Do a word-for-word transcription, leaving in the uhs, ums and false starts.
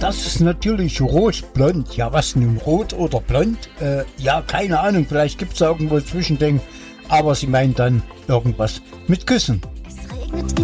das ist natürlich rot-blond. Ja, was nun, rot oder blond? Äh, ja, keine Ahnung, vielleicht gibt es irgendwo ein Zwischending. Aber sie meint dann irgendwas mit Küssen. Es regnet